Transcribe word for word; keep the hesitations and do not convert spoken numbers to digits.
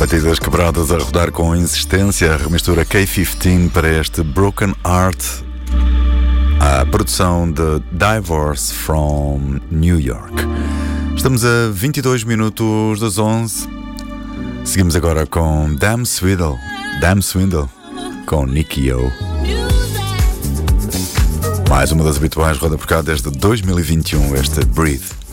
Batidas quebradas a rodar com insistência, a remistura K quinze para este Broken Heart, a produção de Divorce from New York. Estamos a vinte e dois minutos das onze. Seguimos agora com Damn Swindle, Damn Swindle com Nicky O. Mais uma das habituais roda por cá desde dois mil e vinte e um, este Breathe.